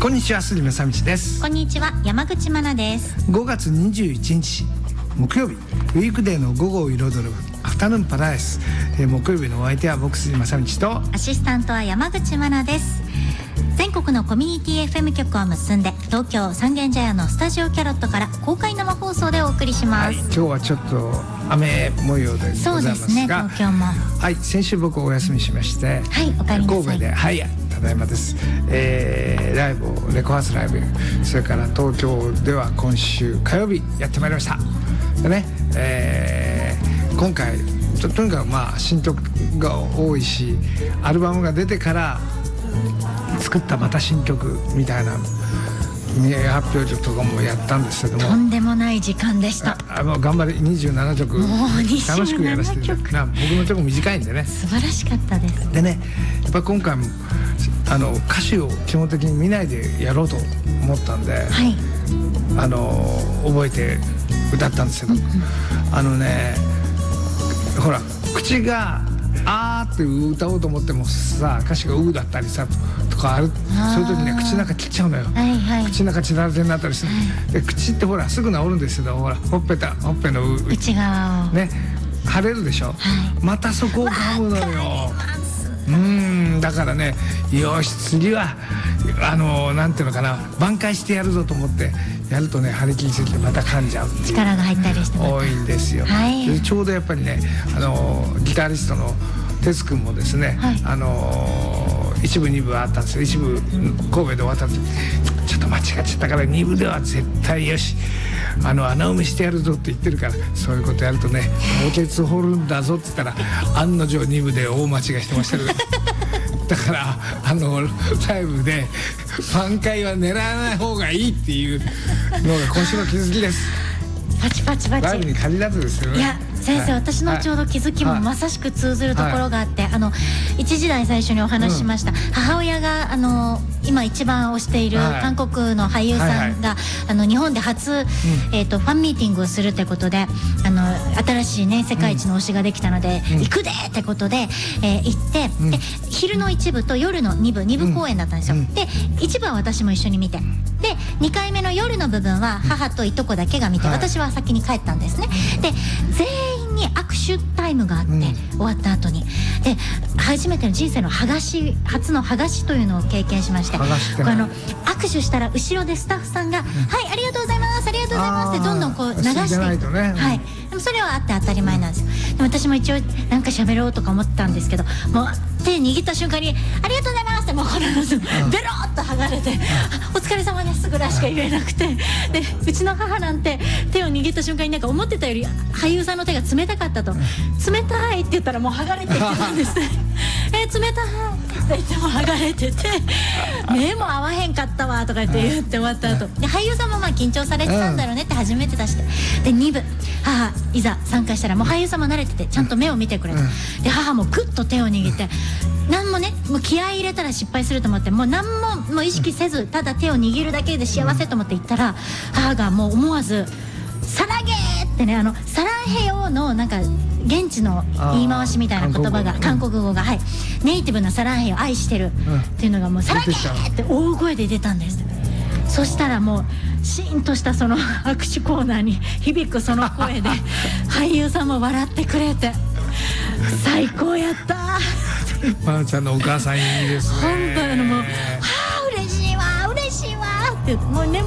こんにちは、杉正道です。 こんにちは、山口真奈です。 5月21日木曜日、ウィークデーの午後を彩るアフタヌーンパラダイス。木曜日のお相手は僕杉正道とアシスタントは山口真奈です。全国のコミュニティ FM 局を結んで、東京三軒茶屋のスタジオキャロットから公開生放送でお送りします。 今日はちょっと雨模様でございますが、 そうですね、東京も。 はい、先週僕お休みしまして、 はい、お帰りなさい。 神戸で、はい、ただいまです。ライブをレコ発ライブ、それから東京では今週火曜日やってまいりました。でね、今回とにかく新曲が多いし、アルバムが出てから作ったまた新曲みたいな発表とかもやったんですけども、 とんでもない時間でした。 頑張り27曲もう27 楽しくやらせていただく。僕の曲短いんでね、 素晴らしかったです。 でね、やっぱり今回も歌詞を基本的に見ないでやろうと思ったんで、 はい、 覚えて歌ったんですけど、ほら口があーって歌おうと思ってもさ、歌詞がうーだったりさとかある。そういう時ね、口の中切っちゃうのよ、はいはい、口の中血だらけになったりして、はい、で口ってほらすぐ治るんですけど、ほらほっぺの内側をね腫れるでしょ、はい、またそこを噛むのよ。だからね、よし次はなんていうのかな、挽回してやるぞと思ってやるとね、張り切りすぎてまた噛んじゃうっていう力が入ったりして多いんですよ、はい、でちょうどやっぱりね、ギタリストの哲くんもですね、はい、一部二部あったんですよ。一部神戸で終わった時、ちょっと間違っちゃったから二部では絶対よし穴埋めしてやるぞって言ってるから、そういうことやるとね、おけつ掘るんだぞって言ったら案の定二部で大間違いしてましたけどだからライブで挽回は狙わない方がいいっていうのが今週の気づきです。 パチパチパチ、 ライブに限らずですよね。 いや先生、はい、私のちょうど気づきもまさしく通ずるところがあって、1時台最初にお話ししました、母親が今一番推している韓国の俳優さんが、日本で初、ファンミーティングをするってことで、新しいね世界一の推しができたので、行くでってことで、行って、で昼の一部と夜の2部公演だったんですよ、で一部は私も一緒に見て、で2回目の夜の部分は母といとこだけが見て、私は先に帰ったんですね。で全員に握手タイムがあって、終わった後にで初めての人生の初の剥がしというのを経験しまして、握手したら後ろでスタッフさんが、はいありがとうございますありがとうございますってどんどんこう流していく、はい、でもそれはあって当たり前なんですよ。で私も一応なんか喋ろうとか思ったんですけど、もう手握った瞬間にありがとうございますってもうこのベロッと剥がれて、お疲れ様ですぐらいしか言えなくて、でうちの母なんて手を握った瞬間になんか思ってたより俳優さんの手が冷たかったと、冷たいって言ったらもう剥がれていってたんですね冷たいって言っても剥がれてて、目も合わへんかったわとか言って終わった後で、俳優さんも緊張されてたんだろうねって初めて出して、で2部母いざ参加したらもう俳優さんも慣れててちゃんと目を見てくれた、で母もグッと手を握って、何もねもう気合い入れたら失敗すると思って、もう何も意識せずただ手を握るだけで幸せと思って言ったら、母がもう思わずサラゲーってね、サランヘヨのなんか現地の言い回しみたいな言葉が韓国語が、はい、ネイティブなサランヘヨ愛してるっていうのがもうサラゲーって大声で出たんです。そしたらもうシーンとしたその握手コーナーに響くその声で俳優さんも笑ってくれて最高やったまなちゃんのお母さんいいですね。 本当もう嬉しいわってもうね